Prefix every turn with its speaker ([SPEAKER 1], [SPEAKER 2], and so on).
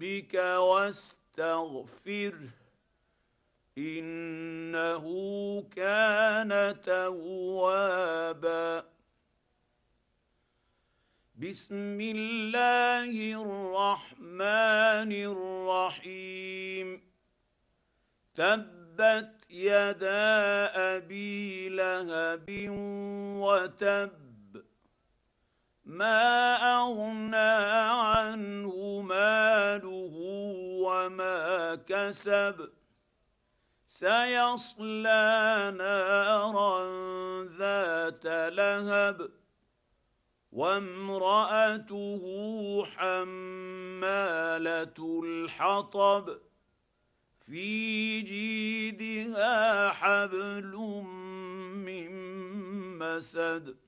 [SPEAKER 1] ربك واستغفره انه كان توابا. بسم الله الرحمن الرحيم. تبت يدا ابي لهب وتب ما اغنى عنه ماله وما كسب سيصلى نارا ذات لهب وامراته حماله الحطب في جيدها حبل من مسد